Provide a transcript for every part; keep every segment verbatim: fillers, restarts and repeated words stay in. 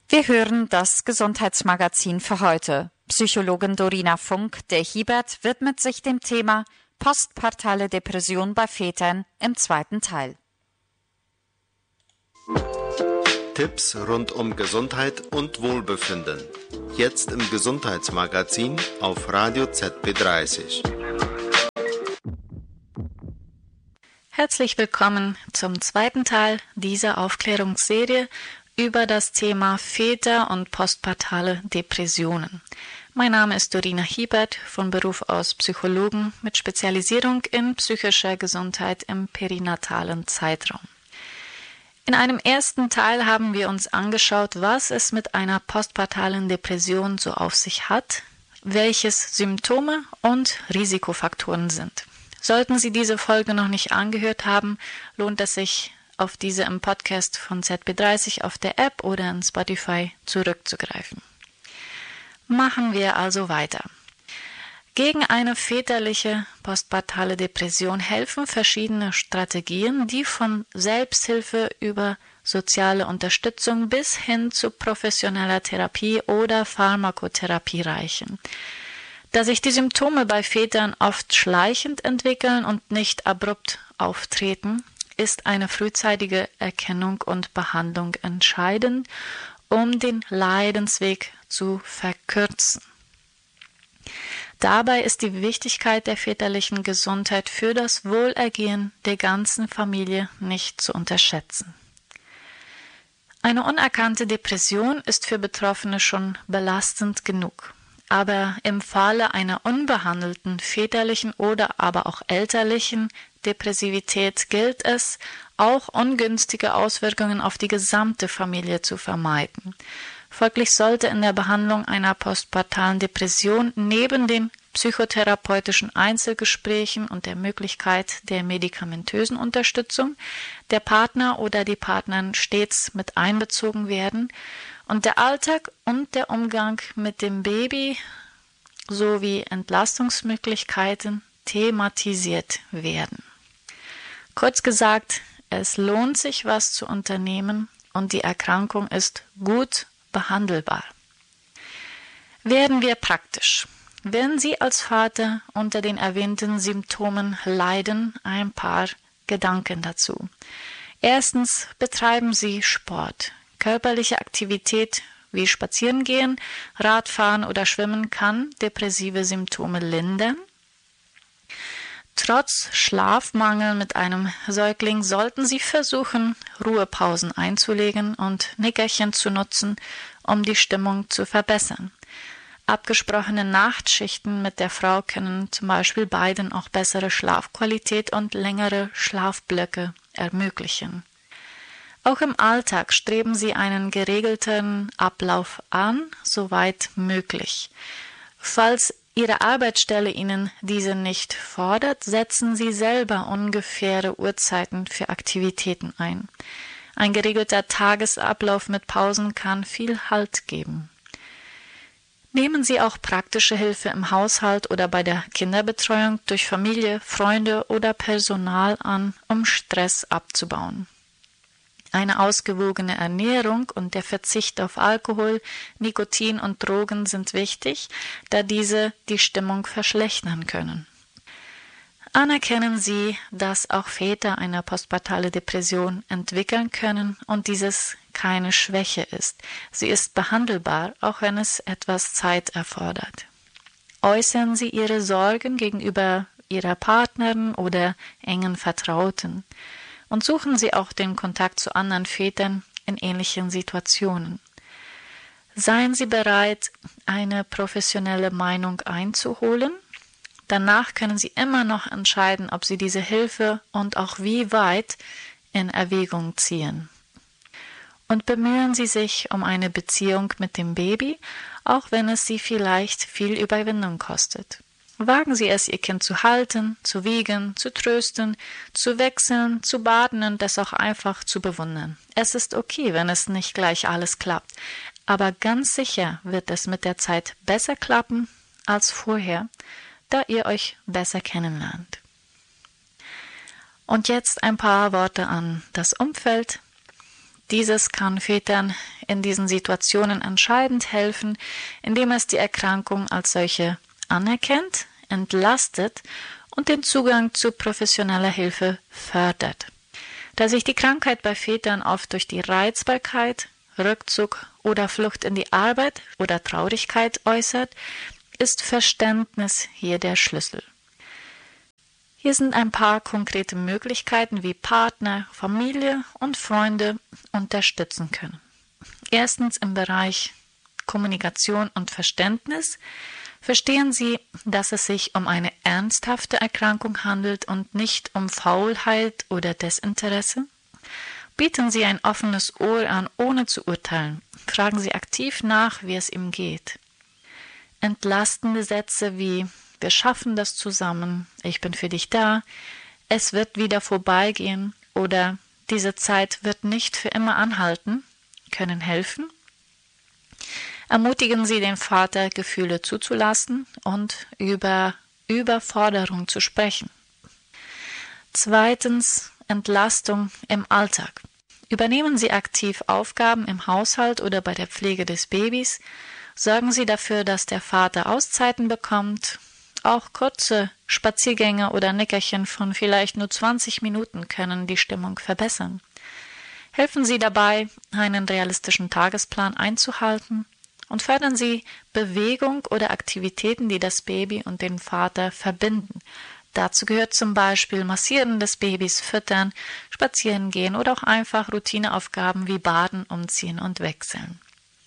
Wir hören das Gesundheitsmagazin für heute. Psychologin Dorina Funk, der Hiebert, widmet sich dem Thema postpartale Depression bei Vätern im zweiten Teil. Tipps rund um Gesundheit und Wohlbefinden. Jetzt im Gesundheitsmagazin auf Radio Z B dreißig. Herzlich willkommen zum zweiten Teil dieser Aufklärungsserie über das Thema Väter und postpartale Depressionen. Mein Name ist Dorina Hiebert, von Beruf aus Psychologin mit Spezialisierung in psychischer Gesundheit im perinatalen Zeitraum. In einem ersten Teil haben wir uns angeschaut, was es mit einer postpartalen Depression so auf sich hat, welches Symptome und Risikofaktoren sind. Sollten Sie diese Folge noch nicht angehört haben, lohnt es sich, auf diese im Podcast von Z B dreißig auf der App oder in Spotify zurückzugreifen. Machen wir also weiter. Gegen eine väterliche postpartale Depression helfen verschiedene Strategien, die von Selbsthilfe über soziale Unterstützung bis hin zu professioneller Therapie oder Pharmakotherapie reichen. Da sich die Symptome bei Vätern oft schleichend entwickeln und nicht abrupt auftreten, ist eine frühzeitige Erkennung und Behandlung entscheidend, um den Leidensweg zu verkürzen. Dabei ist die Wichtigkeit der väterlichen Gesundheit für das Wohlergehen der ganzen Familie nicht zu unterschätzen. Eine unerkannte Depression ist für Betroffene schon belastend genug. Aber im Falle einer unbehandelten väterlichen oder aber auch elterlichen Depressivität gilt es, auch ungünstige Auswirkungen auf die gesamte Familie zu vermeiden. Folglich sollte in der Behandlung einer postpartalen Depression neben den psychotherapeutischen Einzelgesprächen und der Möglichkeit der medikamentösen Unterstützung der Partner oder die Partnerin stets mit einbezogen werden und der Alltag und der Umgang mit dem Baby sowie Entlastungsmöglichkeiten thematisiert werden. Kurz gesagt, es lohnt sich, was zu unternehmen und die Erkrankung ist gut behandelbar. Werden wir praktisch. Wenn Sie als Vater unter den erwähnten Symptomen leiden, ein paar Gedanken dazu. Erstens, betreiben Sie Sport. Körperliche Aktivität wie Spazierengehen, Radfahren oder Schwimmen kann depressive Symptome lindern. Trotz Schlafmangel mit einem Säugling sollten Sie versuchen, Ruhepausen einzulegen und Nickerchen zu nutzen, um die Stimmung zu verbessern. Abgesprochene Nachtschichten mit der Frau können zum Beispiel beiden auch bessere Schlafqualität und längere Schlafblöcke ermöglichen. Auch im Alltag streben Sie einen geregelten Ablauf an, soweit möglich. Falls Ihre Arbeitsstelle Ihnen diese nicht fordert, setzen Sie selber ungefähre Uhrzeiten für Aktivitäten ein. Ein geregelter Tagesablauf mit Pausen kann viel Halt geben. Nehmen Sie auch praktische Hilfe im Haushalt oder bei der Kinderbetreuung durch Familie, Freunde oder Personal an, um Stress abzubauen. Eine ausgewogene Ernährung und der Verzicht auf Alkohol, Nikotin und Drogen sind wichtig, da diese die Stimmung verschlechtern können. Anerkennen Sie, dass auch Väter eine postpartale Depression entwickeln können und dieses keine Schwäche ist. Sie ist behandelbar, auch wenn es etwas Zeit erfordert. Äußern Sie Ihre Sorgen gegenüber Ihrer Partnerin oder engen Vertrauten. Und suchen Sie auch den Kontakt zu anderen Vätern in ähnlichen Situationen. Seien Sie bereit, eine professionelle Meinung einzuholen. Danach können Sie immer noch entscheiden, ob Sie diese Hilfe und auch wie weit in Erwägung ziehen. Und bemühen Sie sich um eine Beziehung mit dem Baby, auch wenn es Sie vielleicht viel Überwindung kostet. Wagen Sie es, Ihr Kind zu halten, zu wiegen, zu trösten, zu wechseln, zu baden und es auch einfach zu bewundern. Es ist okay, wenn es nicht gleich alles klappt, aber ganz sicher wird es mit der Zeit besser klappen als vorher, da ihr euch besser kennenlernt. Und jetzt ein paar Worte an das Umfeld. Dieses kann Vätern in diesen Situationen entscheidend helfen, indem es die Erkrankung als solche anerkennt, entlastet und den Zugang zu professioneller Hilfe fördert. Da sich die Krankheit bei Vätern oft durch die Reizbarkeit, Rückzug oder Flucht in die Arbeit oder Traurigkeit äußert, ist Verständnis hier der Schlüssel. Hier sind ein paar konkrete Möglichkeiten, wie Partner, Familie und Freunde unterstützen können. Erstens im Bereich Kommunikation und Verständnis. Verstehen Sie, dass es sich um eine ernsthafte Erkrankung handelt und nicht um Faulheit oder Desinteresse? Bieten Sie ein offenes Ohr an, ohne zu urteilen. Fragen Sie aktiv nach, wie es ihm geht. Entlastende Sätze wie „Wir schaffen das zusammen“, „Ich bin für dich da“, „Es wird wieder vorbeigehen“ oder „Diese Zeit wird nicht für immer anhalten“ können helfen. Ermutigen Sie den Vater, Gefühle zuzulassen und über Überforderung zu sprechen. Zweitens, Entlastung im Alltag. Übernehmen Sie aktiv Aufgaben im Haushalt oder bei der Pflege des Babys. Sorgen Sie dafür, dass der Vater Auszeiten bekommt. Auch kurze Spaziergänge oder Nickerchen von vielleicht nur zwanzig Minuten können die Stimmung verbessern. Helfen Sie dabei, einen realistischen Tagesplan einzuhalten und fördern Sie Bewegung oder Aktivitäten, die das Baby und den Vater verbinden. Dazu gehört zum Beispiel Massieren des Babys, Füttern, Spazieren gehen oder auch einfach Routineaufgaben wie Baden, Umziehen und Wechseln.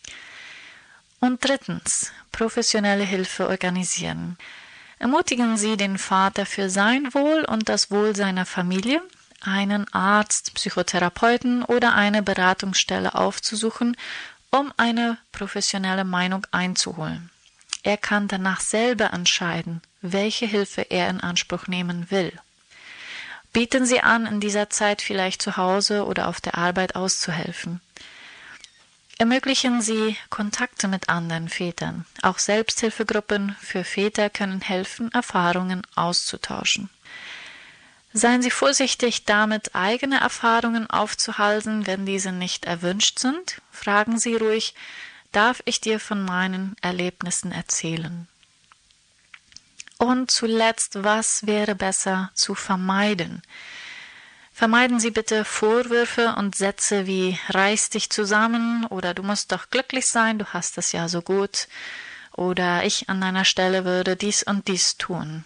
Und drittens, professionelle Hilfe organisieren. Ermutigen Sie den Vater für sein Wohl und das Wohl seiner Familie, einen Arzt, Psychotherapeuten oder eine Beratungsstelle aufzusuchen, um eine professionelle Meinung einzuholen. Er kann danach selber entscheiden, welche Hilfe er in Anspruch nehmen will. Bieten Sie an, in dieser Zeit vielleicht zu Hause oder auf der Arbeit auszuhelfen. Ermöglichen Sie Kontakte mit anderen Vätern. Auch Selbsthilfegruppen für Väter können helfen, Erfahrungen auszutauschen. Seien Sie vorsichtig damit, eigene Erfahrungen aufzuhalten, wenn diese nicht erwünscht sind. Fragen Sie ruhig, darf ich dir von meinen Erlebnissen erzählen? Und zuletzt, was wäre besser zu vermeiden? Vermeiden Sie bitte Vorwürfe und Sätze wie „reiß dich zusammen“ oder „du musst doch glücklich sein, du hast es ja so gut“ oder „ich an deiner Stelle würde dies und dies tun“.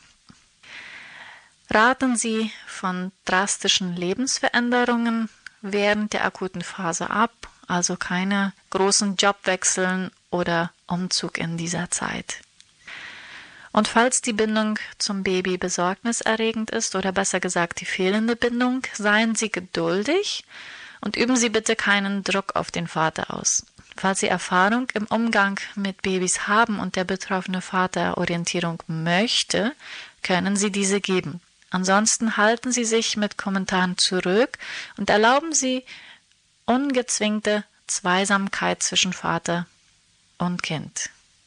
Raten Sie von drastischen Lebensveränderungen während der akuten Phase ab, also keine großen Jobwechseln oder Umzug in dieser Zeit. Und falls die Bindung zum Baby besorgniserregend ist oder besser gesagt die fehlende Bindung, seien Sie geduldig und üben Sie bitte keinen Druck auf den Vater aus. Falls Sie Erfahrung im Umgang mit Babys haben und der betroffene Vater Orientierung möchte, können Sie diese geben. Ansonsten halten Sie sich mit Kommentaren zurück und erlauben Sie ungezwingte Zweisamkeit zwischen Vater und Kind.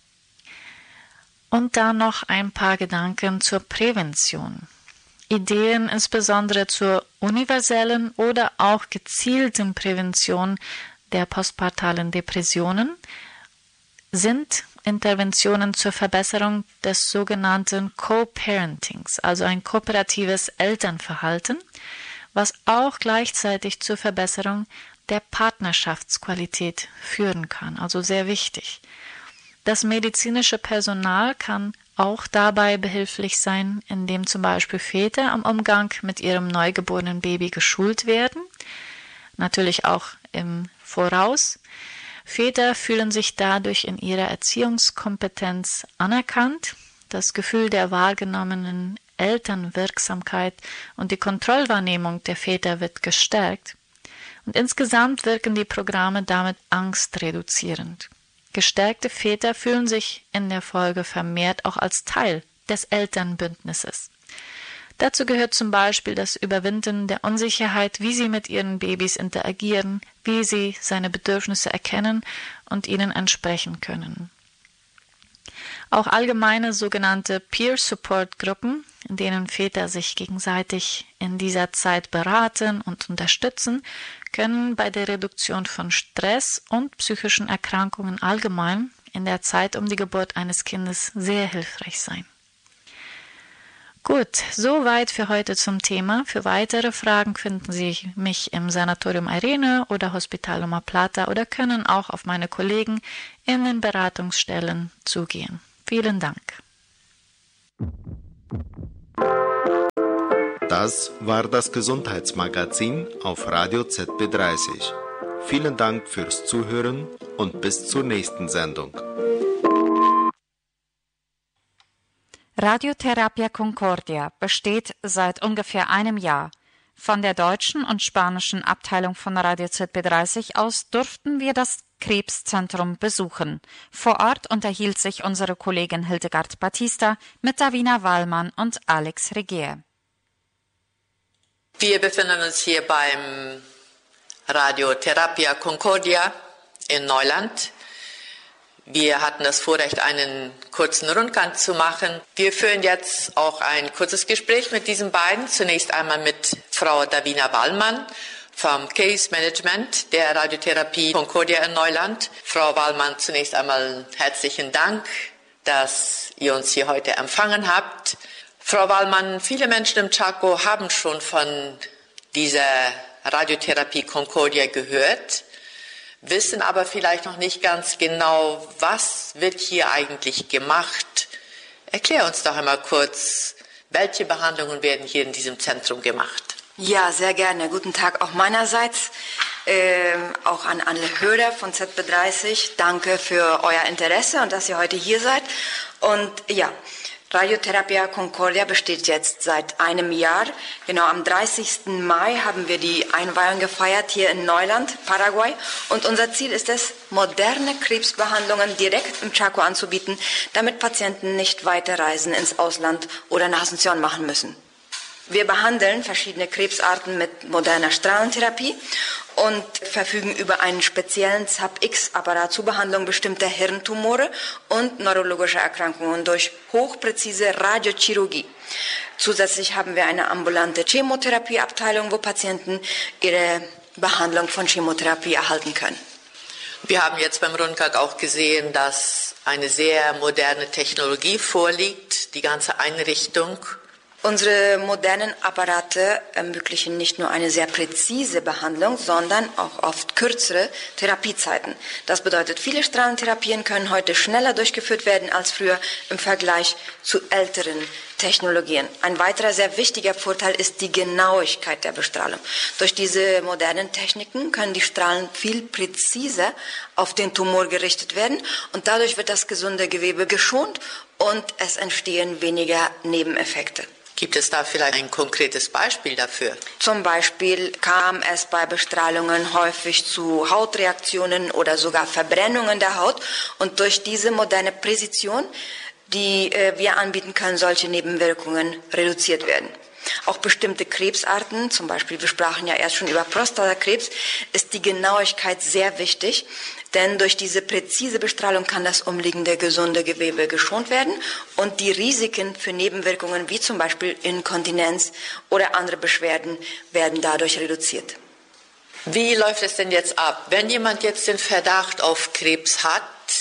Und dann noch ein paar Gedanken zur Prävention. Ideen insbesondere zur universellen oder auch gezielten Prävention der postpartalen Depressionen sind Interventionen zur Verbesserung des sogenannten Co-Parentings, also ein kooperatives Elternverhalten, was auch gleichzeitig zur Verbesserung der Partnerschaftsqualität führen kann, also sehr wichtig. Das medizinische Personal kann auch dabei behilflich sein, indem zum Beispiel Väter am Umgang mit ihrem neugeborenen Baby geschult werden, natürlich auch im Voraus. Väter fühlen sich dadurch in ihrer Erziehungskompetenz anerkannt, das Gefühl der wahrgenommenen Elternwirksamkeit und die Kontrollwahrnehmung der Väter wird gestärkt und insgesamt wirken die Programme damit angstreduzierend. Gestärkte Väter fühlen sich in der Folge vermehrt auch als Teil des Elternbündnisses. Dazu gehört zum Beispiel das Überwinden der Unsicherheit, wie sie mit ihren Babys interagieren, wie sie seine Bedürfnisse erkennen und ihnen entsprechen können. Auch allgemeine sogenannte Peer-Support-Gruppen, in denen Väter sich gegenseitig in dieser Zeit beraten und unterstützen, können bei der Reduktion von Stress und psychischen Erkrankungen allgemein in der Zeit um die Geburt eines Kindes sehr hilfreich sein. Gut, soweit für heute zum Thema. Für weitere Fragen finden Sie mich im Sanatorium Irene oder Hospital Loma Plata oder können auch auf meine Kollegen in den Beratungsstellen zugehen. Vielen Dank. Das war das Gesundheitsmagazin auf Radio Z B dreißig. Vielen Dank fürs Zuhören und bis zur nächsten Sendung. Radiotherapia Concordia besteht seit ungefähr einem Jahr. Von der deutschen und spanischen Abteilung von Radio Z B dreißig aus durften wir das Krebszentrum besuchen. Vor Ort unterhielt sich unsere Kollegin Hildegard Batista mit Davina Wallmann und Alex Regier. Wir befinden uns hier beim Radiotherapia Concordia in Neuland. Wir hatten das Vorrecht, einen kurzen Rundgang zu machen. Wir führen jetzt auch ein kurzes Gespräch mit diesen beiden. Zunächst einmal mit Frau Davina Wallmann vom Case Management der Radiotherapie Concordia in Neuland. Frau Wallmann, zunächst einmal herzlichen Dank, dass ihr uns hier heute empfangen habt. Frau Wallmann, viele Menschen im Chaco haben schon von dieser Radiotherapie Concordia gehört, wissen aber vielleicht noch nicht ganz genau, was wird hier eigentlich gemacht. Erklär uns doch einmal kurz, welche Behandlungen werden hier in diesem Zentrum gemacht? Ja, sehr gerne. Guten Tag auch meinerseits, ähm, auch an alle Hörer von Z B dreißig. Danke für euer Interesse und dass ihr heute hier seid. Und ja, Radiotherapia Concordia besteht jetzt seit einem Jahr. Genau am dreißigsten Mai haben wir die Einweihung gefeiert hier in Neuland, Paraguay. Und unser Ziel ist es, moderne Krebsbehandlungen direkt im Chaco anzubieten, damit Patienten nicht weiterreisen ins Ausland oder nach Asunción machen müssen. Wir behandeln verschiedene Krebsarten mit moderner Strahlentherapie und verfügen über einen speziellen Z A P X-Apparat zur Behandlung bestimmter Hirntumore und neurologischer Erkrankungen durch hochpräzise Radiochirurgie. Zusätzlich haben wir eine ambulante Chemotherapieabteilung, wo Patienten ihre Behandlung von Chemotherapie erhalten können. Wir haben jetzt beim Rundgang auch gesehen, dass eine sehr moderne Technologie vorliegt, die ganze Einrichtung. Unsere modernen Apparate ermöglichen nicht nur eine sehr präzise Behandlung, sondern auch oft kürzere Therapiezeiten. Das bedeutet, viele Strahlentherapien können heute schneller durchgeführt werden als früher im Vergleich zu älteren Technologien. Ein weiterer sehr wichtiger Vorteil ist die Genauigkeit der Bestrahlung. Durch diese modernen Techniken können die Strahlen viel präziser auf den Tumor gerichtet werden und dadurch wird das gesunde Gewebe geschont und es entstehen weniger Nebeneffekte. Gibt es da vielleicht ein konkretes Beispiel dafür? Zum Beispiel kam es bei Bestrahlungen häufig zu Hautreaktionen oder sogar Verbrennungen der Haut. Und durch diese moderne Präzision, die äh, wir anbieten können, solche Nebenwirkungen reduziert werden. Auch bestimmte Krebsarten, zum Beispiel, wir sprachen ja erst schon über Prostatakrebs, ist die Genauigkeit sehr wichtig, denn durch diese präzise Bestrahlung kann das umliegende gesunde Gewebe geschont werden und die Risiken für Nebenwirkungen wie zum Beispiel Inkontinenz oder andere Beschwerden werden dadurch reduziert. Wie läuft es denn jetzt ab? Wenn jemand jetzt den Verdacht auf Krebs hat,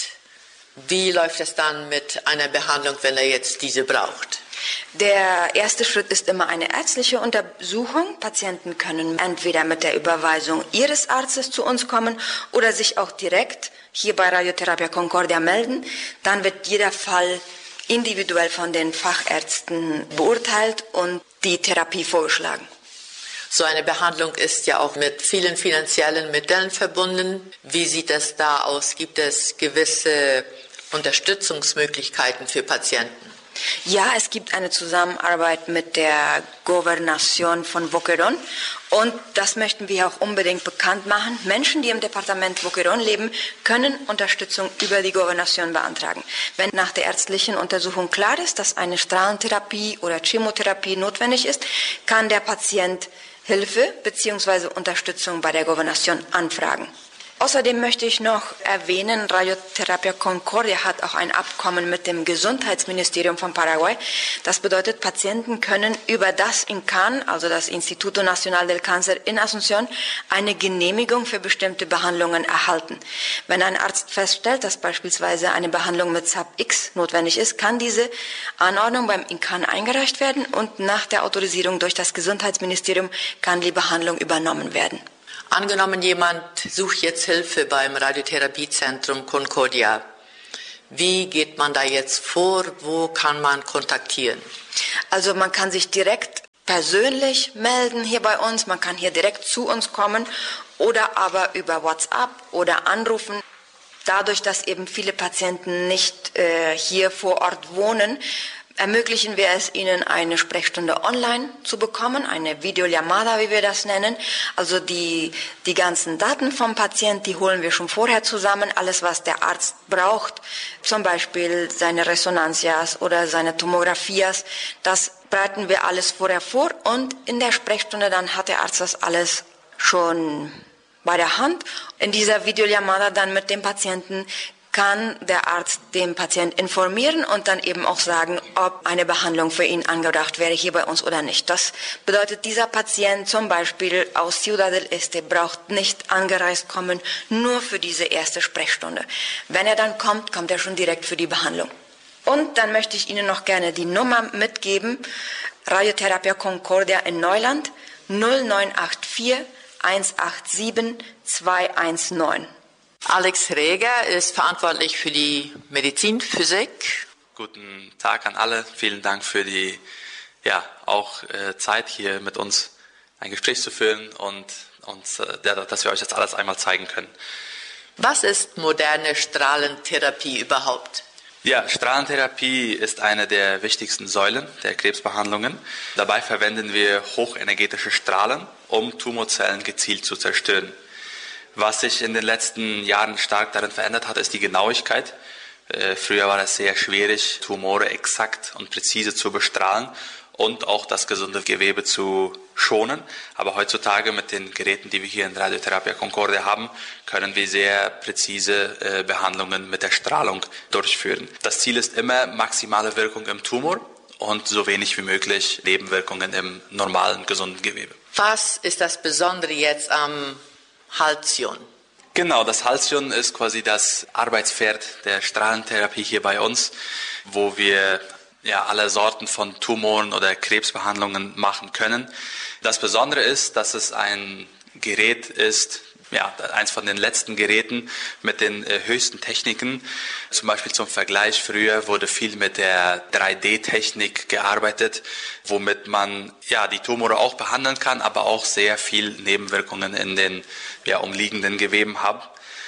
wie läuft es dann mit einer Behandlung, wenn er jetzt diese braucht? Der erste Schritt ist immer eine ärztliche Untersuchung. Patienten können entweder mit der Überweisung ihres Arztes zu uns kommen oder sich auch direkt hier bei Radiotherapia Concordia melden. Dann wird jeder Fall individuell von den Fachärzten beurteilt und die Therapie vorgeschlagen. So eine Behandlung ist ja auch mit vielen finanziellen Mitteln verbunden. Wie sieht das da aus? Gibt es gewisse Unterstützungsmöglichkeiten für Patienten? Ja, es gibt eine Zusammenarbeit mit der Gouvernation von Boquerón und das möchten wir auch unbedingt bekannt machen. Menschen, die im Departement Boquerón leben, können Unterstützung über die Gouvernation beantragen. Wenn nach der ärztlichen Untersuchung klar ist, dass eine Strahlentherapie oder Chemotherapie notwendig ist, kann der Patient Hilfe bzw. Unterstützung bei der Gouvernation anfragen. Außerdem möchte ich noch erwähnen, Radioterapia Concordia hat auch ein Abkommen mit dem Gesundheitsministerium von Paraguay. Das bedeutet, Patienten können über das I N C A N, also das Instituto Nacional del Cáncer in Asunción, eine Genehmigung für bestimmte Behandlungen erhalten. Wenn ein Arzt feststellt, dass beispielsweise eine Behandlung mit S A P X notwendig ist, kann diese Anordnung beim I N C A N eingereicht werden und nach der Autorisierung durch das Gesundheitsministerium kann die Behandlung übernommen werden. Angenommen, jemand sucht jetzt Hilfe beim Radiotherapiezentrum Concordia. Wie geht man da jetzt vor? Wo kann man kontaktieren? Also man kann sich direkt persönlich melden hier bei uns. Man kann hier direkt zu uns kommen oder aber über WhatsApp oder anrufen. Dadurch, dass eben viele Patienten nicht äh, hier vor Ort wohnen, ermöglichen wir es ihnen, eine Sprechstunde online zu bekommen, eine Videollamada, wie wir das nennen. Also die, die ganzen Daten vom Patienten, die holen wir schon vorher zusammen. Alles, was der Arzt braucht, zum Beispiel seine Resonanzias oder seine Tomographias, das bereiten wir alles vorher vor. Und in der Sprechstunde dann hat der Arzt das alles schon bei der Hand. In dieser Videollamada dann mit dem Patienten kann der Arzt den Patienten informieren und dann eben auch sagen, ob eine Behandlung für ihn angedacht wäre hier bei uns oder nicht. Das bedeutet, dieser Patient zum Beispiel aus Ciudad del Este braucht nicht angereist kommen, nur für diese erste Sprechstunde. Wenn er dann kommt, kommt er schon direkt für die Behandlung. Und dann möchte ich Ihnen noch gerne die Nummer mitgeben, Radioterapia Concordia in Neuland, null neun acht vier eins acht sieben zwei eins neun. Alex Reger ist verantwortlich für die Medizinphysik. Guten Tag an alle. Vielen Dank für die ja, auch äh, Zeit, hier mit uns ein Gespräch zu führen und, und äh, dass wir euch jetzt alles einmal zeigen können. Was ist moderne Strahlentherapie überhaupt? Ja, Strahlentherapie ist eine der wichtigsten Säulen der Krebsbehandlungen. Dabei verwenden wir hochenergetische Strahlen, um Tumorzellen gezielt zu zerstören. Was sich in den letzten Jahren stark darin verändert hat, ist die Genauigkeit. Äh, früher war es sehr schwierig, Tumore exakt und präzise zu bestrahlen und auch das gesunde Gewebe zu schonen. Aber heutzutage mit den Geräten, die wir hier in Radioterapia Concordia haben, können wir sehr präzise äh, Behandlungen mit der Strahlung durchführen. Das Ziel ist immer maximale Wirkung im Tumor und so wenig wie möglich Nebenwirkungen im normalen, gesunden Gewebe. Was ist das Besondere jetzt am Halcyon? Genau, das Halcyon ist quasi das Arbeitspferd der Strahlentherapie hier bei uns, wo wir ja alle Sorten von Tumoren oder Krebsbehandlungen machen können. Das Besondere ist, dass es ein Gerät ist, ja, eins von den letzten Geräten mit den äh, höchsten Techniken. Zum Beispiel zum Vergleich, früher wurde viel mit der drei D Technik gearbeitet, womit man ja die Tumore auch behandeln kann, aber auch sehr viel Nebenwirkungen in den ja, umliegenden Geweben haben.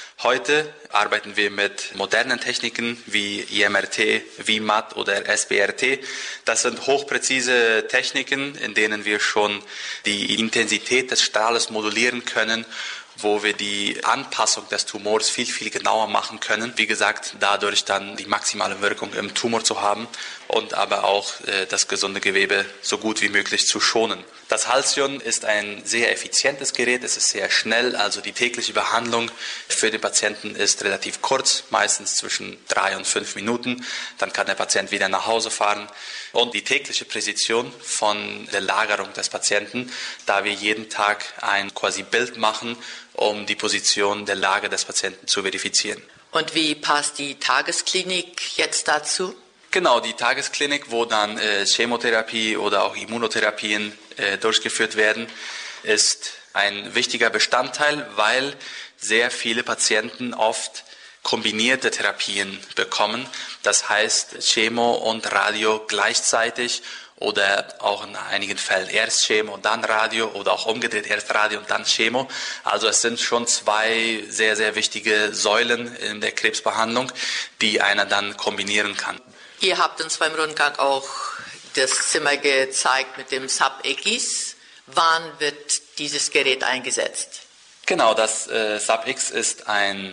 Heute arbeiten wir mit modernen Techniken wie I M R T, V M A T oder S B R T. Das sind hochpräzise Techniken, in denen wir schon die Intensität des Strahles modulieren können, wo wir die Anpassung des Tumors viel, viel genauer machen können. Wie gesagt, dadurch dann die maximale Wirkung im Tumor zu haben und aber auch äh, das gesunde Gewebe so gut wie möglich zu schonen. Das Halcyon ist ein sehr effizientes Gerät, es ist sehr schnell, also die tägliche Behandlung für den Patienten ist relativ kurz, meistens zwischen drei und fünf Minuten. Dann kann der Patient wieder nach Hause fahren. Und die tägliche Präzision von der Lagerung des Patienten, da wir jeden Tag ein quasi Bild machen, um die Position der Lage des Patienten zu verifizieren. Und wie passt die Tagesklinik jetzt dazu? Genau, die Tagesklinik, wo dann äh, Chemotherapie oder auch Immunotherapien äh, durchgeführt werden, ist ein wichtiger Bestandteil, weil sehr viele Patienten oft kombinierte Therapien bekommen. Das heißt Chemo und Radio gleichzeitig oder auch in einigen Fällen erst Chemo und dann Radio oder auch umgedreht erst Radio und dann Chemo. Also es sind schon zwei sehr, sehr wichtige Säulen in der Krebsbehandlung, die einer dann kombinieren kann. Ihr habt uns beim Rundgang auch das Zimmer gezeigt mit dem S A P X. Wann wird dieses Gerät eingesetzt? Genau, das äh, S A P X ist ein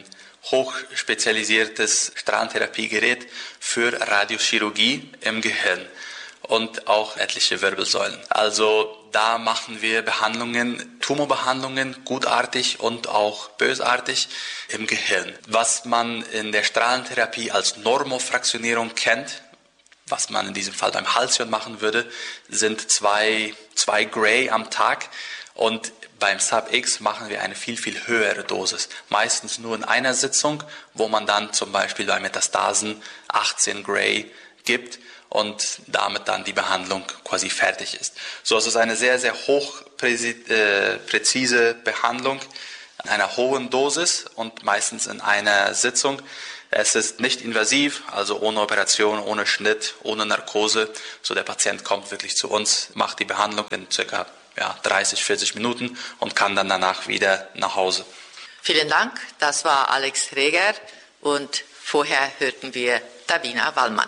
hochspezialisiertes Strahlentherapiegerät für Radiochirurgie im Gehirn. und auch etliche Wirbelsäulen. Also da machen wir Behandlungen, Tumorbehandlungen, gutartig und auch bösartig im Gehirn. Was man in der Strahlentherapie als Normofraktionierung kennt, was man in diesem Fall beim Halcyon machen würde, sind zwei, zwei Gray am Tag. Und beim Sub-X machen wir eine viel, viel höhere Dosis. Meistens nur in einer Sitzung, wo man dann zum Beispiel bei Metastasen achtzehn Gray gibt und damit dann die Behandlung quasi fertig ist. So, es ist eine sehr, sehr hochpräzise Behandlung in einer hohen Dosis und meistens in einer Sitzung. Es ist nicht invasiv, also ohne Operation, ohne Schnitt, ohne Narkose. So, der Patient kommt wirklich zu uns, macht die Behandlung in circa ja, dreißig, vierzig Minuten und kann dann danach wieder nach Hause. Vielen Dank, das war Alex Reger und vorher hörten wir Davina Wallmann.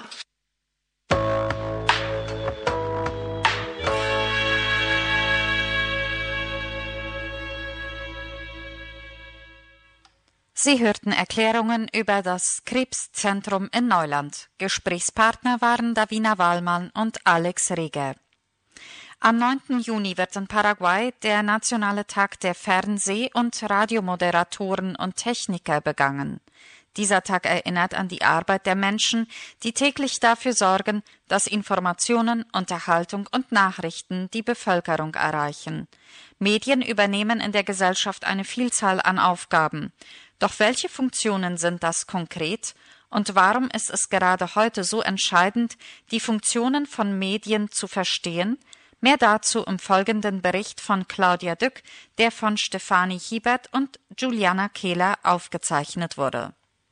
Sie hörten Erklärungen über das Krebszentrum in Neuland. Gesprächspartner waren Davina Wallmann und Alex Reger. Am neunten Juni wird in Paraguay der nationale Tag der Fernseh- und Radiomoderatoren und Techniker begangen. Dieser Tag erinnert an die Arbeit der Menschen, die täglich dafür sorgen, dass Informationen, Unterhaltung und Nachrichten die Bevölkerung erreichen. Medien übernehmen in der Gesellschaft eine Vielzahl an Aufgaben. Doch welche Funktionen sind das konkret? Und warum ist es gerade heute so entscheidend, die Funktionen von Medien zu verstehen? Mehr dazu im folgenden Bericht von Claudia Dück, der von Stefanie Hiebert und Juliana Kehler aufgezeichnet wurde.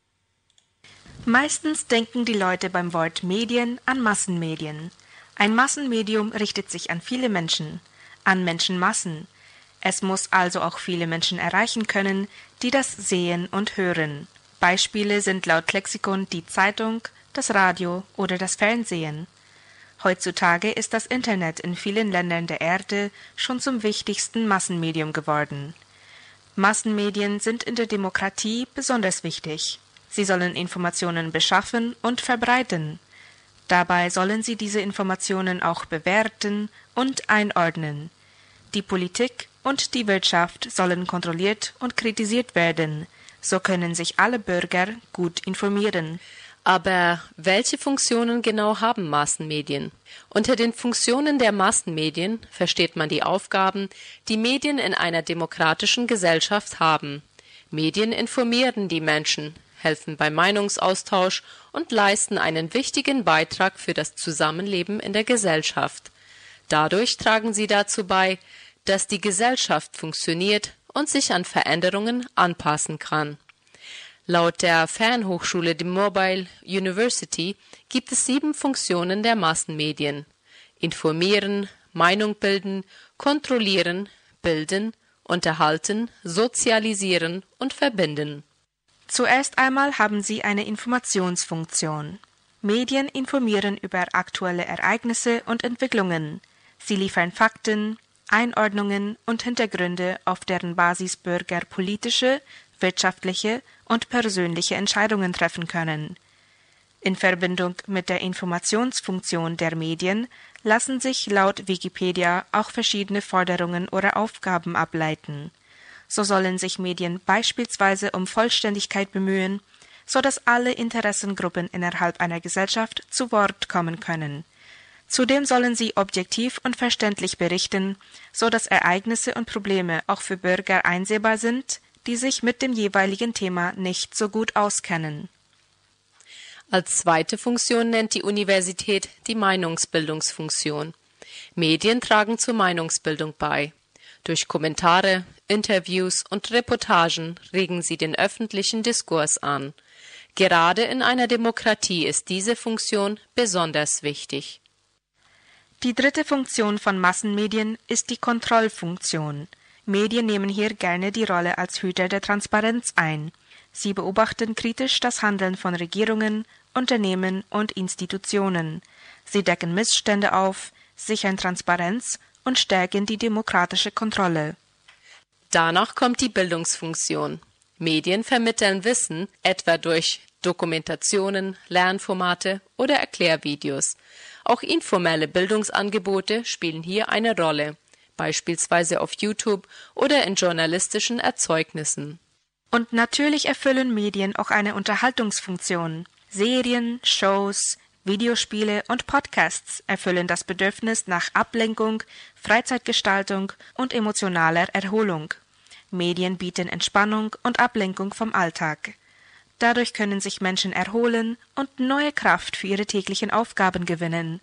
Meistens denken die Leute beim Wort Medien an Massenmedien. Ein Massenmedium richtet sich an viele Menschen, an Menschenmassen. Es muss also auch viele Menschen erreichen können, die das sehen und hören. Beispiele sind laut Lexikon die Zeitung, das Radio oder das Fernsehen. Heutzutage ist das Internet in vielen Ländern der Erde schon zum wichtigsten Massenmedium geworden. Massenmedien sind in der Demokratie besonders wichtig. Sie sollen Informationen beschaffen und verbreiten. Dabei sollen sie diese Informationen auch bewerten und einordnen. Die Politik und die Wirtschaft sollen kontrolliert und kritisiert werden. So können sich alle Bürger gut informieren. Aber welche Funktionen genau haben Massenmedien? Unter den Funktionen der Massenmedien versteht man die Aufgaben, die Medien in einer demokratischen Gesellschaft haben. Medien informieren die Menschen, helfen beim Meinungsaustausch und leisten einen wichtigen Beitrag für das Zusammenleben in der Gesellschaft. Dadurch tragen sie dazu bei, dass die Gesellschaft funktioniert und sich an Veränderungen anpassen kann. Laut der Fernhochschule de Mobile University gibt es sieben Funktionen der Massenmedien: informieren, Meinung bilden, kontrollieren, bilden, unterhalten, sozialisieren und verbinden. Zuerst einmal haben sie eine Informationsfunktion. Medien informieren über aktuelle Ereignisse und Entwicklungen. Sie liefern Fakten, Einordnungen und Hintergründe, auf deren Basis Bürger politische, wirtschaftliche und persönliche Entscheidungen treffen können. In Verbindung mit der Informationsfunktion der Medien lassen sich laut Wikipedia auch verschiedene Forderungen oder Aufgaben ableiten. So sollen sich Medien beispielsweise um Vollständigkeit bemühen, so dass alle Interessengruppen innerhalb einer Gesellschaft zu Wort kommen können. Zudem sollen sie objektiv und verständlich berichten, so dass Ereignisse und Probleme auch für Bürger einsehbar sind, die sich mit dem jeweiligen Thema nicht so gut auskennen. Als zweite Funktion nennt die Universität die Meinungsbildungsfunktion. Medien tragen zur Meinungsbildung bei. Durch Kommentare, Interviews und Reportagen regen sie den öffentlichen Diskurs an. Gerade in einer Demokratie ist diese Funktion besonders wichtig. Die dritte Funktion von Massenmedien ist die Kontrollfunktion. Medien nehmen hier gerne die Rolle als Hüter der Transparenz ein. Sie beobachten kritisch das Handeln von Regierungen, Unternehmen und Institutionen. Sie decken Missstände auf, sichern Transparenz und stärken die demokratische Kontrolle. Danach kommt die Bildungsfunktion. Medien vermitteln Wissen, etwa durch Dokumentationen, Lernformate oder Erklärvideos. Auch informelle Bildungsangebote spielen hier eine Rolle, beispielsweise auf YouTube oder in journalistischen Erzeugnissen. Und natürlich erfüllen Medien auch eine Unterhaltungsfunktion. Serien, Shows, Videospiele und Podcasts erfüllen das Bedürfnis nach Ablenkung, Freizeitgestaltung und emotionaler Erholung. Medien bieten Entspannung und Ablenkung vom Alltag. Dadurch können sich Menschen erholen und neue Kraft für ihre täglichen Aufgaben gewinnen.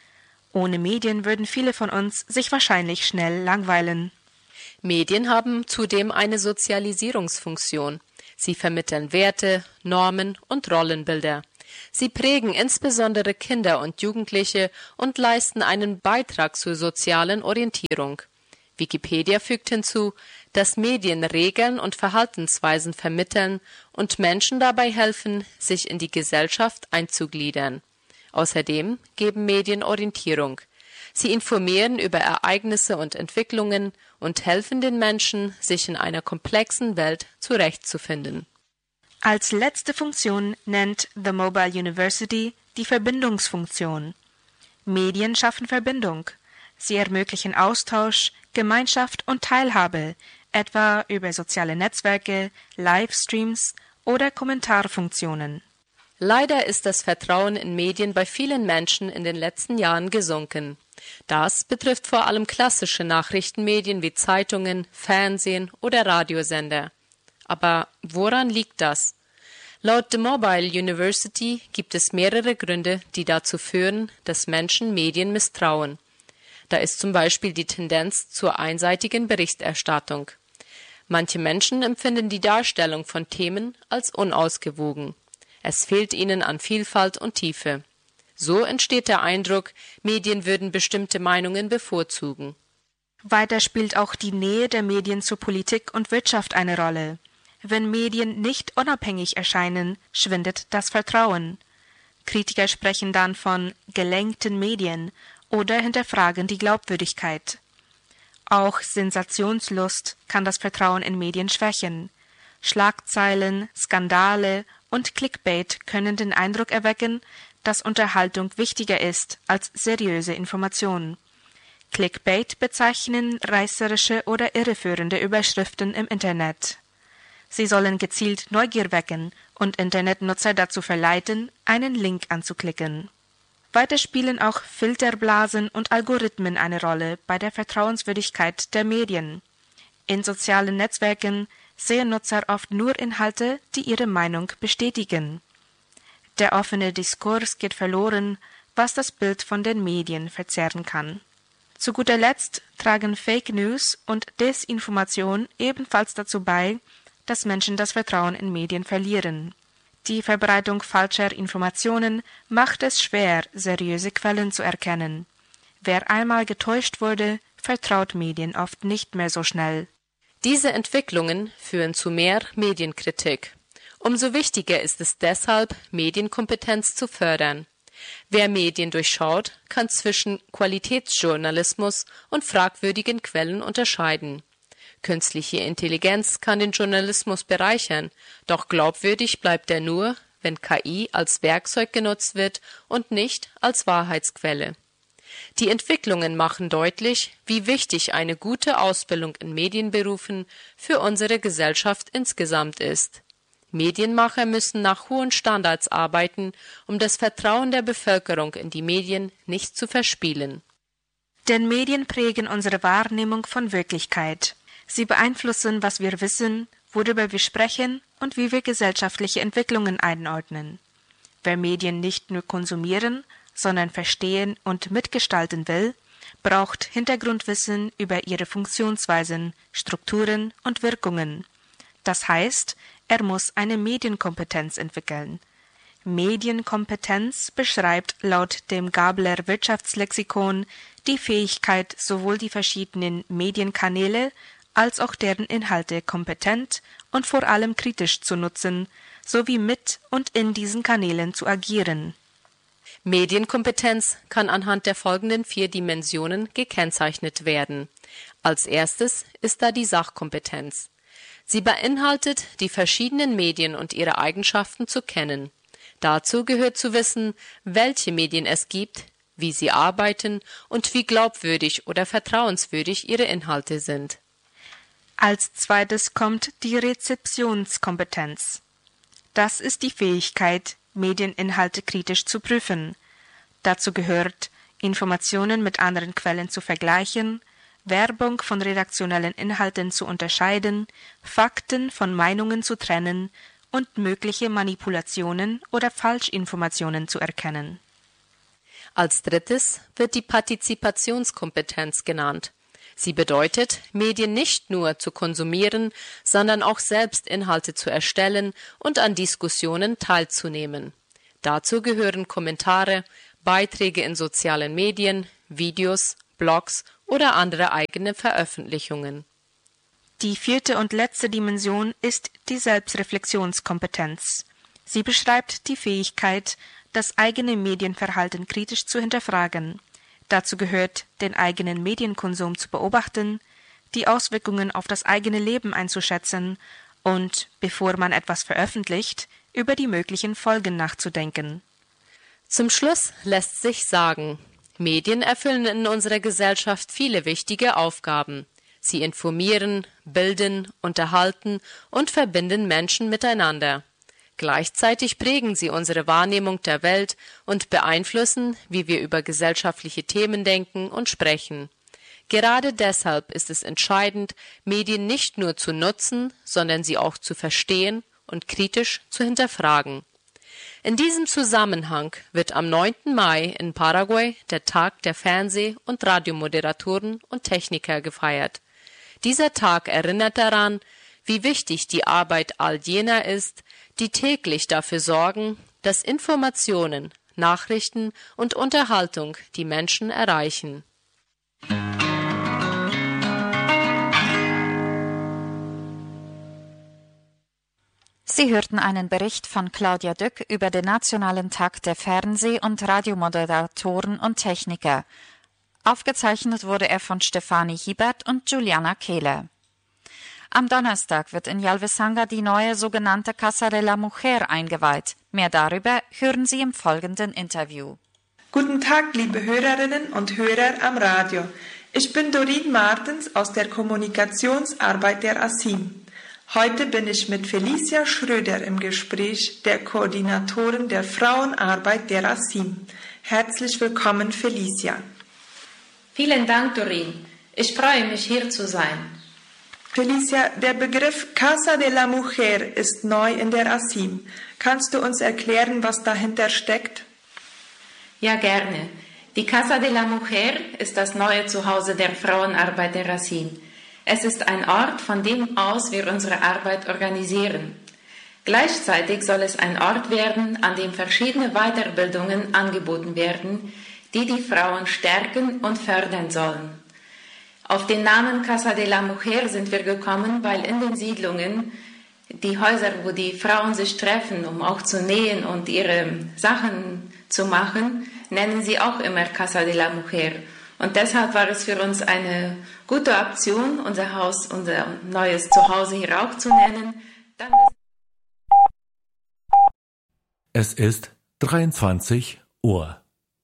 Ohne Medien würden viele von uns sich wahrscheinlich schnell langweilen. Medien haben zudem eine Sozialisierungsfunktion. Sie vermitteln Werte, Normen und Rollenbilder. Sie prägen insbesondere Kinder und Jugendliche und leisten einen Beitrag zur sozialen Orientierung. Wikipedia fügt hinzu, dass Medien Regeln und Verhaltensweisen vermitteln und Menschen dabei helfen, sich in die Gesellschaft einzugliedern. Außerdem geben Medien Orientierung. Sie informieren über Ereignisse und Entwicklungen und helfen den Menschen, sich in einer komplexen Welt zurechtzufinden. Als letzte Funktion nennt The Mobile University die Verbindungsfunktion. Medien schaffen Verbindung. Sie ermöglichen Austausch, Gemeinschaft und Teilhabe, etwa über soziale Netzwerke, Livestreams oder Kommentarfunktionen. Leider ist das Vertrauen in Medien bei vielen Menschen in den letzten Jahren gesunken. Das betrifft vor allem klassische Nachrichtenmedien wie Zeitungen, Fernsehen oder Radiosender. Aber woran liegt das? Laut The Mobile University gibt es mehrere Gründe, die dazu führen, dass Menschen Medien misstrauen. Da ist zum Beispiel die Tendenz zur einseitigen Berichterstattung. Manche Menschen empfinden die Darstellung von Themen als unausgewogen. Es fehlt ihnen an Vielfalt und Tiefe. So entsteht der Eindruck, Medien würden bestimmte Meinungen bevorzugen. Weiter spielt auch die Nähe der Medien zu Politik und Wirtschaft eine Rolle. Wenn Medien nicht unabhängig erscheinen, schwindet das Vertrauen. Kritiker sprechen dann von gelenkten Medien oder hinterfragen die Glaubwürdigkeit. Auch Sensationslust kann das Vertrauen in Medien schwächen. Schlagzeilen, Skandale und Clickbait können den Eindruck erwecken, dass Unterhaltung wichtiger ist als seriöse Information. Clickbait bezeichnen reißerische oder irreführende Überschriften im Internet. Sie sollen gezielt Neugier wecken und Internetnutzer dazu verleiten, einen Link anzuklicken. Weiter spielen auch Filterblasen und Algorithmen eine Rolle bei der Vertrauenswürdigkeit der Medien. In sozialen Netzwerken sehen Nutzer oft nur Inhalte, die ihre Meinung bestätigen. Der offene Diskurs geht verloren, was das Bild von den Medien verzerren kann. Zu guter Letzt tragen Fake News und Desinformation ebenfalls dazu bei, dass Menschen das Vertrauen in Medien verlieren. Die Verbreitung falscher Informationen macht es schwer, seriöse Quellen zu erkennen. Wer einmal getäuscht wurde, vertraut Medien oft nicht mehr so schnell. Diese Entwicklungen führen zu mehr Medienkritik. Umso wichtiger ist es deshalb, Medienkompetenz zu fördern. Wer Medien durchschaut, kann zwischen Qualitätsjournalismus und fragwürdigen Quellen unterscheiden. Künstliche Intelligenz kann den Journalismus bereichern, doch glaubwürdig bleibt er nur, wenn K I als Werkzeug genutzt wird und nicht als Wahrheitsquelle. Die Entwicklungen machen deutlich, wie wichtig eine gute Ausbildung in Medienberufen für unsere Gesellschaft insgesamt ist. Medienmacher müssen nach hohen Standards arbeiten, um das Vertrauen der Bevölkerung in die Medien nicht zu verspielen. Denn Medien prägen unsere Wahrnehmung von Wirklichkeit. Sie beeinflussen, was wir wissen, worüber wir sprechen und wie wir gesellschaftliche Entwicklungen einordnen. Wer Medien nicht nur konsumieren, sondern verstehen und mitgestalten will, braucht Hintergrundwissen über ihre Funktionsweisen, Strukturen und Wirkungen. Das heißt, er muss eine Medienkompetenz entwickeln. Medienkompetenz beschreibt laut dem Gabler Wirtschaftslexikon die Fähigkeit, sowohl die verschiedenen Medienkanäle als auch deren Inhalte kompetent und vor allem kritisch zu nutzen, sowie mit und in diesen Kanälen zu agieren. Medienkompetenz kann anhand der folgenden vier Dimensionen gekennzeichnet werden. Als erstes ist da die Sachkompetenz. Sie beinhaltet, die verschiedenen Medien und ihre Eigenschaften zu kennen. Dazu gehört zu wissen, welche Medien es gibt, wie sie arbeiten und wie glaubwürdig oder vertrauenswürdig ihre Inhalte sind. Als zweites kommt die Rezeptionskompetenz. Das ist die Fähigkeit, Medieninhalte kritisch zu prüfen. Dazu gehört, Informationen mit anderen Quellen zu vergleichen, Werbung von redaktionellen Inhalten zu unterscheiden, Fakten von Meinungen zu trennen und mögliche Manipulationen oder Falschinformationen zu erkennen. Als drittes wird die Partizipationskompetenz genannt. Sie bedeutet, Medien nicht nur zu konsumieren, sondern auch selbst Inhalte zu erstellen und an Diskussionen teilzunehmen. Dazu gehören Kommentare, Beiträge in sozialen Medien, Videos, Blogs oder andere eigene Veröffentlichungen. Die vierte und letzte Dimension ist die Selbstreflexionskompetenz. Sie beschreibt die Fähigkeit, das eigene Medienverhalten kritisch zu hinterfragen. Dazu gehört, den eigenen Medienkonsum zu beobachten, die Auswirkungen auf das eigene Leben einzuschätzen und, bevor man etwas veröffentlicht, über die möglichen Folgen nachzudenken. Zum Schluss lässt sich sagen, Medien erfüllen in unserer Gesellschaft viele wichtige Aufgaben. Sie informieren, bilden, unterhalten und verbinden Menschen miteinander. Gleichzeitig prägen sie unsere Wahrnehmung der Welt und beeinflussen, wie wir über gesellschaftliche Themen denken und sprechen. Gerade deshalb ist es entscheidend, Medien nicht nur zu nutzen, sondern sie auch zu verstehen und kritisch zu hinterfragen. In diesem Zusammenhang wird am neunten Mai in Paraguay der Tag der Fernseh- und Radiomoderatoren und Techniker gefeiert. Dieser Tag erinnert daran, wie wichtig die Arbeit all jener ist, die täglich dafür sorgen, dass Informationen, Nachrichten und Unterhaltung die Menschen erreichen. Sie hörten einen Bericht von Claudia Dück über den Nationalen Tag der Fernseh- und Radiomoderatoren und Techniker. Aufgezeichnet wurde er von Stefanie Hiebert und Juliana Kehle. Am Donnerstag wird in Yalvisanga die neue sogenannte Casa de la Mujer eingeweiht. Mehr darüber hören Sie im folgenden Interview. Guten Tag, liebe Hörerinnen und Hörer am Radio. Ich bin Doreen Martens aus der Kommunikationsarbeit der A S I M. Heute bin ich mit Felicia Schröder im Gespräch, der Koordinatorin der Frauenarbeit der A S I M. Herzlich willkommen, Felicia. Vielen Dank, Doreen. Ich freue mich, hier zu sein. Felicia, der Begriff Casa de la Mujer ist neu in der A S I M. Kannst du uns erklären, was dahinter steckt? Ja, gerne. Die Casa de la Mujer ist das neue Zuhause der Frauenarbeit der A S I M. Es ist ein Ort, von dem aus wir unsere Arbeit organisieren. Gleichzeitig soll es ein Ort werden, an dem verschiedene Weiterbildungen angeboten werden, die die Frauen stärken und fördern sollen. Auf den Namen Casa de la Mujer sind wir gekommen, weil in den Siedlungen die Häuser, wo die Frauen sich treffen, um auch zu nähen und ihre Sachen zu machen, nennen sie auch immer Casa de la Mujer. Und deshalb war es für uns eine gute Option, unser Haus, unser neues Zuhause hier auch zu nennen. Dann es ist dreiundzwanzig Uhr.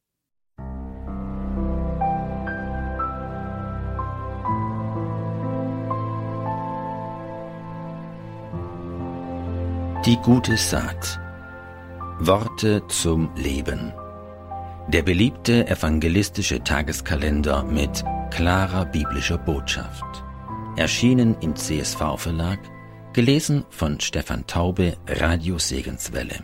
Die gute Saat. Worte zum Leben. Der beliebte evangelistische Tageskalender mit klarer biblischer Botschaft. Erschienen im C S V-Verlag, gelesen von Stefan Taube, Radio Segenswelle.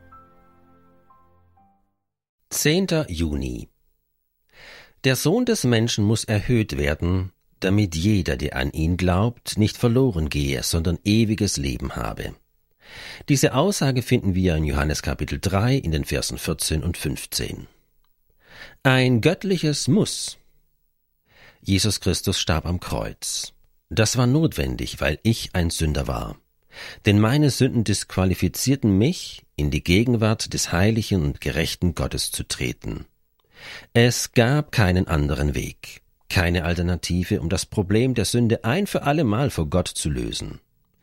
zehnter Juni. Der Sohn des Menschen muss erhöht werden, damit jeder, der an ihn glaubt, nicht verloren gehe, sondern ewiges Leben habe. Diese Aussage finden wir in Johannes Kapitel drei in den Versen vierzehn und fünfzehn. Ein göttliches Muss. Jesus Christus starb am Kreuz. Das war notwendig, weil ich ein Sünder war. Denn meine Sünden disqualifizierten mich, in die Gegenwart des heiligen und gerechten Gottes zu treten. Es gab keinen anderen Weg, keine Alternative, um das Problem der Sünde ein für allemal vor Gott zu lösen.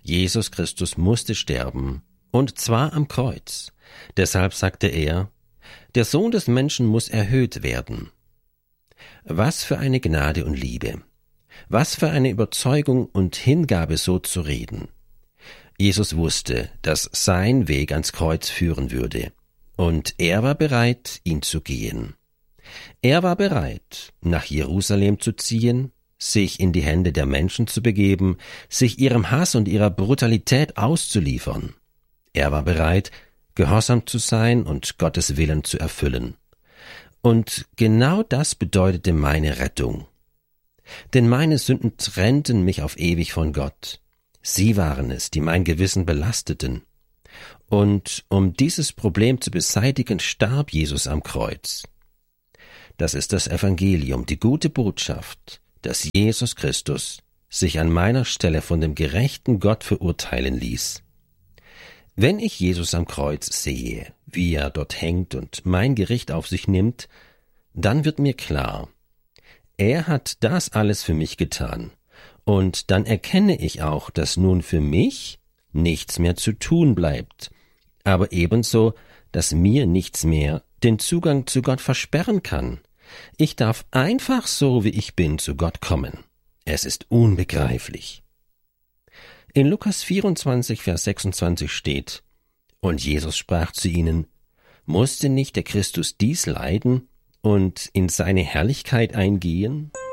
Jesus Christus musste sterben, und zwar am Kreuz. Deshalb sagte er, der Sohn des Menschen muss erhöht werden. Was für eine Gnade und Liebe! Was für eine Überzeugung und Hingabe, so zu reden! Jesus wusste, dass sein Weg ans Kreuz führen würde, und er war bereit, ihn zu gehen. Er war bereit, nach Jerusalem zu ziehen, sich in die Hände der Menschen zu begeben, sich ihrem Hass und ihrer Brutalität auszuliefern. Er war bereit, gehorsam zu sein und Gottes Willen zu erfüllen. Und genau das bedeutete meine Rettung. Denn meine Sünden trennten mich auf ewig von Gott. Sie waren es, die mein Gewissen belasteten. Und um dieses Problem zu beseitigen, starb Jesus am Kreuz. Das ist das Evangelium, die gute Botschaft, dass Jesus Christus sich an meiner Stelle von dem gerechten Gott verurteilen ließ. Wenn ich Jesus am Kreuz sehe, wie er dort hängt und mein Gericht auf sich nimmt, dann wird mir klar, er hat das alles für mich getan, und dann erkenne ich auch, dass nun für mich nichts mehr zu tun bleibt, aber ebenso, dass mir nichts mehr den Zugang zu Gott versperren kann. Ich darf einfach so, wie ich bin, zu Gott kommen. Es ist unbegreiflich. In Lukas vierundzwanzig, Vers sechsundzwanzig steht, und Jesus sprach zu ihnen, musste nicht der Christus dies leiden und in seine Herrlichkeit eingehen?